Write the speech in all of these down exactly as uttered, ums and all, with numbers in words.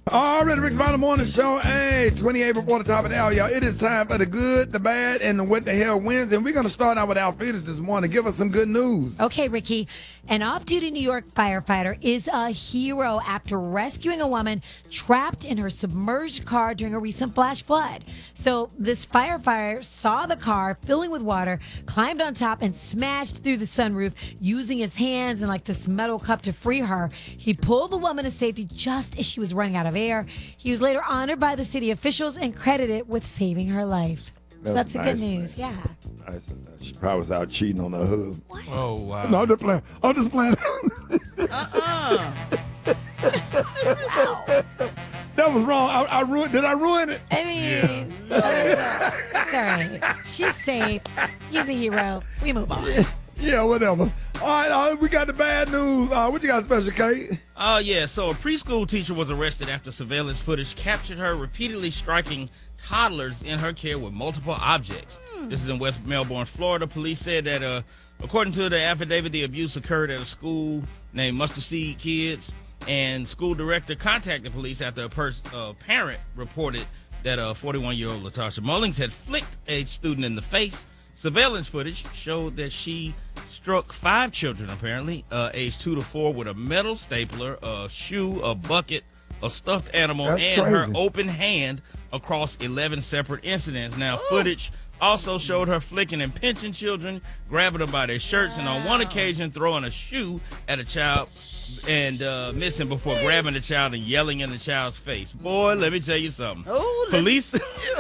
All right, Rick's Bottom Morning Show. Hey, twenty-eight before the top of the hour, y'all. It is time for the good, the bad, and the what the hell wins. And we're going to start out with Alphetus this morning. Give us some good news. Okay, Ricky. An off-duty New York firefighter is a hero after rescuing a woman trapped in her submerged car during a recent flash flood. So this firefighter saw the car filling with water, climbed on top, and smashed through the sunroof using his hands and like this metal cup to free her. He pulled the woman to safety just as she was running out of air. He was later honored by the city officials and credited with saving her life. So that's the good news, yeah. Nice. She probably was out cheating on her husband. What? Oh, wow. No, I'm just playing. I'm just playing. Uh-uh. That was wrong. I, I ruined. Did I ruin it? I mean, yeah. It's all right. She's safe. He's a hero. We move on. Yeah, whatever. All right, uh, we got the bad news. Uh, what you got special, Kate? Uh, yeah, so a preschool teacher was arrested after surveillance footage captured her repeatedly striking toddlers in her care with multiple objects. Hmm. This is in West Melbourne, Florida. Police said that, uh, according to the affidavit, the abuse occurred at a school named Mustard Seed Kids, and school director contacted police after a pers- uh, parent reported that a forty-one-year-old Latasha Mullings had flicked a student in the face. Surveillance footage showed that she struck five children, apparently, uh, aged two to four, with a metal stapler, a shoe, a bucket, a stuffed animal, That's and crazy. her open hand across eleven separate incidents. Now, footage also showed her flicking and pinching children, grabbing them by their shirts, wow. and on one occasion throwing a shoe at a child and uh, missing before grabbing the child and yelling in the child's face. Boy, let me tell you something. Oh, Police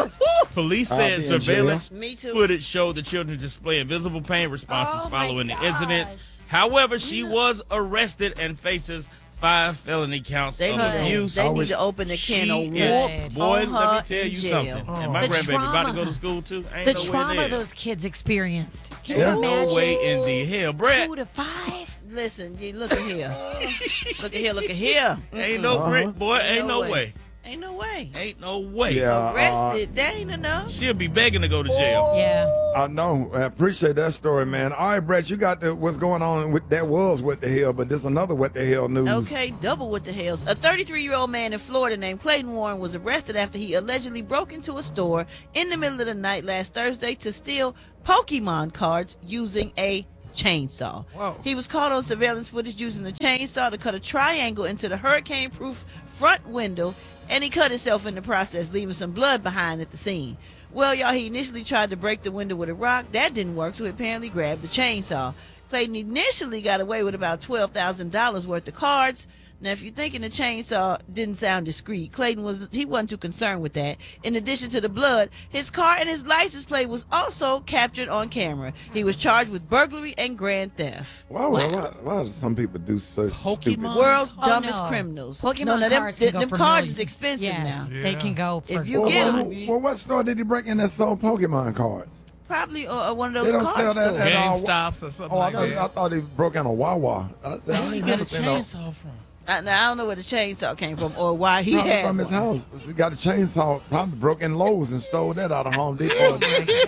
police said surveillance Me too. footage showed the children displaying visible pain responses Oh, my following the gosh. incidents. However, she was arrested and faces five felony counts They of need, abuse. they wish- need to open a can She of is- whoop boy, on let her me tell in you jail. something. And my The grandbaby about to trauma. go to school too. Ain't The no trauma way in those kids experienced. Can Yeah. you there. imagine? No way in the hell, Brett. Two to five? Listen, you look at here. Look at here, look at here. Ain't no Uh-huh. Brett, boy. Ain't, Ain't no no way. way. Ain't no way. Ain't no way. Yeah. Uh, Arrested, that ain't enough. She'll be begging to go to jail. Yeah. I know. I appreciate that story, man. All right, Brett, you got the what's going on with that was what the hell, but this another what the hell news. Okay, double with the hells. A thirty-three-year-old man in Florida named Clayton Warren was arrested after he allegedly broke into a store in the middle of the night last Thursday to steal Pokemon cards using a chainsaw. Whoa. He was caught on surveillance footage using the chainsaw to cut a triangle into the hurricane-proof front window, and he cut himself in the process, leaving some blood behind at the scene. Well, y'all, he initially tried to break the window with a rock. That didn't work, so he apparently grabbed the chainsaw. Clayton initially got away with about twelve thousand dollars worth of cards. Now, if you're thinking the chainsaw didn't sound discreet, Clayton was he wasn't too concerned with that. In addition to the blood, his car and his license plate was also captured on camera. He was charged with burglary and grand theft. Why, why, why, why do some people do such Pokemon? stupid? World's Oh, dumbest no. criminals. Pokemon no, no, them, cards can go them for cards millions. is expensive Yes, now. they can go for If you Well, get well, them, well, what store did he break in that sold Pokemon cards? probably uh, one of They those don't card sell that stores. at all. GameStops or something Oh, I like thought, that. I thought he broke in a Wawa. I said, I Where you ain't get a never seen no. chainsaw from? I, now, I don't know where the chainsaw came from or why he Probably had from his one. house. He got a chainsaw, probably broke in Lowe's and stole that out of Home Depot.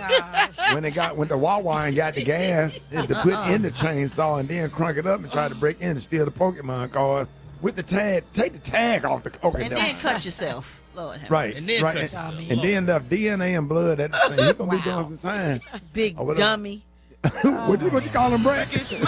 when they got went to Wawa and got the gas and to put in the chainsaw and then crunk it up and try to break in and steal the Pokemon cards with the tag. Take the tag off the okay. And now. then cut yourself. Lord have Right, And then right, cut and, yourself. and then left D N A and blood at the same. He's gonna be Wow. doing some time. mercy. Big Oh, whatever. dummy. what, you, what you call him, Brett?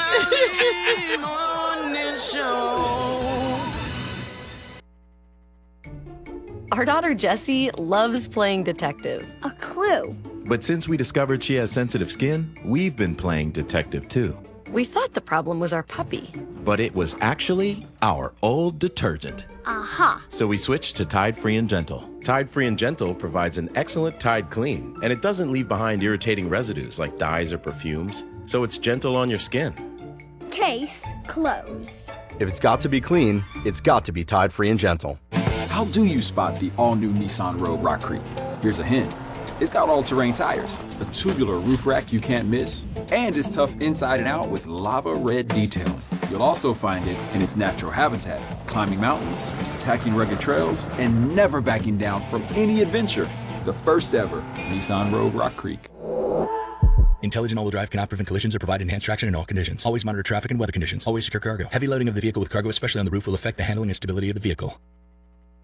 Our daughter Jessie loves playing detective. A clue. But since we discovered she has sensitive skin, we've been playing detective too. We thought the problem was our puppy. But it was actually our old detergent. Aha. So we switched to Tide Free and Gentle. Tide Free and Gentle provides an excellent Tide clean, and it doesn't leave behind irritating residues like dyes or perfumes, so it's gentle on your skin. Case closed. If it's got to be clean, it's got to be Tide Free and Gentle. How do you spot the all-new Nissan Rogue Rock Creek? Here's a hint. It's got all-terrain tires, a tubular roof rack you can't miss, and it's tough inside and out with lava red detailing. You'll also find it in its natural habitat, climbing mountains, attacking rugged trails, and never backing down from any adventure. The first ever Nissan Rogue Rock Creek. Intelligent all-wheel drive cannot prevent collisions or provide enhanced traction in all conditions. Always monitor traffic and weather conditions. Always secure cargo. Heavy loading of the vehicle with cargo, especially on the roof, will affect the handling and stability of the vehicle.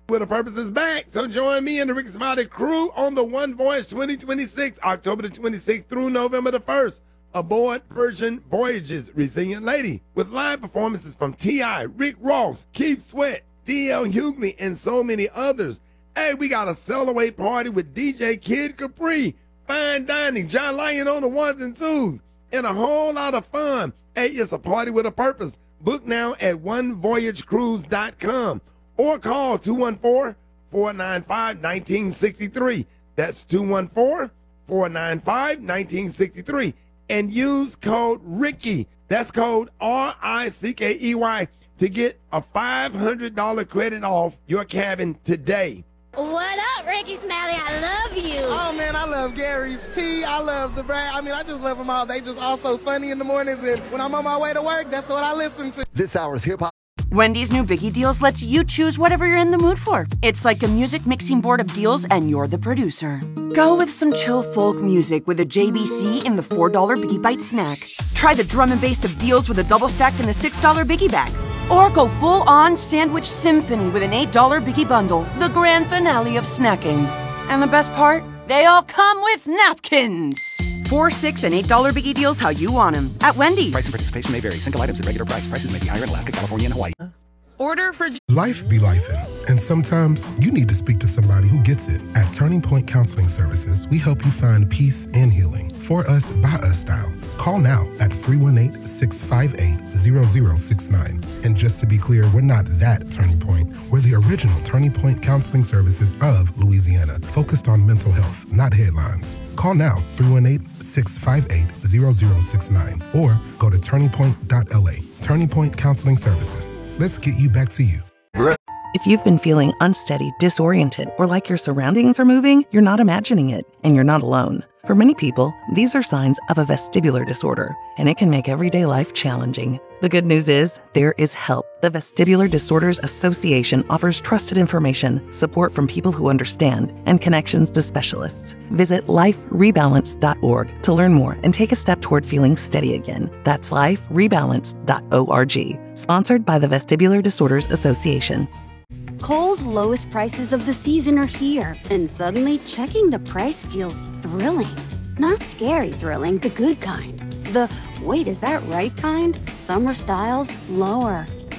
With a Purpose is back, so join me and the Ricky Smiley crew on the One Voyage twenty twenty-six, October the twenty-sixth through November the first, aboard Virgin Voyages Resilient Lady, with live performances from T I, Rick Ross, Keith Sweat, D L Hughley, and so many others. Hey, we got a celebrate party with D J Kid Capri, fine dining, John Lyon on the ones and twos, and a whole lot of fun. Hey, it's a party with a purpose. Book now at one voyage cruise dot com. Or call two one four, four nine five, one nine six three. That's two one four, four nine five, one nine six three. And use code Ricky. That's code R I C K E Y to get a five hundred dollars credit off your cabin today. What up, Ricky Smiley? I love you. Oh, man, I love Gary's Tea. I love the Brad. I mean, I just love them all. They just all so funny in the mornings. And when I'm on my way to work, that's what I listen to. This hour's hip-hop. Wendy's new Biggie Deals lets you choose whatever you're in the mood for. It's like a music mixing board of deals, and you're the producer. Go with some chill folk music with a J B C in the four dollar Biggie Bite snack. Try the drum and bass of deals with a double stack in the six dollar Biggie Bag. Or go full-on sandwich symphony with an eight dollar Biggie Bundle, the grand finale of snacking. And the best part? They all come with napkins. Four, six, and eight dollar Biggie Deals how you want them at Wendy's. Price and participation may vary. Single items at regular price. Prices may be higher in Alaska, California, and Hawaii. Order for... Life be lifing, and sometimes you need to speak to somebody who gets it. At Turning Point Counseling Services, we help you find peace and healing. For us, by us style. Call now at three one eight, six five eight, zero zero six nine. And just to be clear, we're not that Turning Point. We're the original Turning Point Counseling Services of Louisiana, focused on mental health, not headlines. Call now, three one eight, six five eight, zero zero six nine, or go to turning point dot L A. Turning Point Counseling Services. Let's get you back to you. If you've been feeling unsteady, disoriented, or like your surroundings are moving, you're not imagining it, and you're not alone. For many people, these are signs of a vestibular disorder, and it can make everyday life challenging. The good news is, there is help. The Vestibular Disorders Association offers trusted information, support from people who understand, and connections to specialists. Visit life rebalance dot org to learn more and take a step toward feeling steady again. That's life rebalance dot org. Sponsored by the Vestibular Disorders Association. Kohl's lowest prices of the season are here, and suddenly checking the price feels thrilling. Not scary thrilling, the good kind. The, wait, is that right kind? Summer styles, lower.